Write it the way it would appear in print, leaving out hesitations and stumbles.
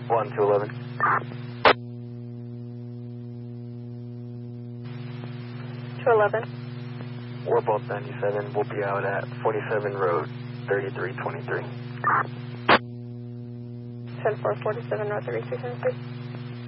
1 to 11. 211. We're both 97. We'll be out at 47 Road, 3323. 10-4, 47 Road, 3323.